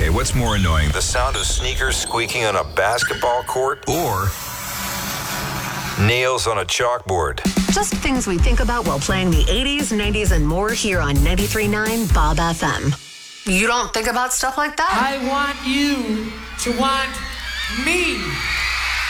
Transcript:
Okay, what's more annoying? The sound of sneakers squeaking on a basketball court? Or nails on a chalkboard? Just things we think about while playing the 80s, 90s, and more here on 93.9 Bob FM. You don't think about stuff like that? I want you to want me.